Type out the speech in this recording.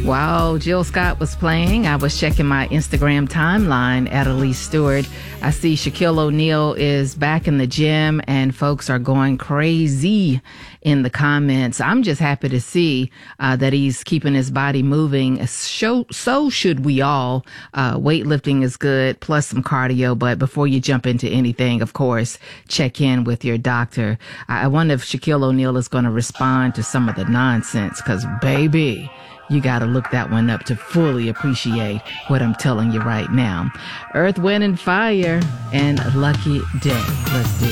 While Jill Scott was playing, I was checking my Instagram timeline at Elise Stewart. I see Shaquille O'Neal is back in the gym and folks are going crazy in the comments. I'm just happy to see that he's keeping his body moving. So should we all. Weightlifting is good, plus some cardio. But before you jump into anything, of course, check in with your doctor. I wonder if Shaquille O'Neal is going to respond to some of the nonsense, because, baby, you got to look that one up to fully appreciate what I'm telling you right now. Earth, Wind, and Fire and Lucky Day. Let's do it.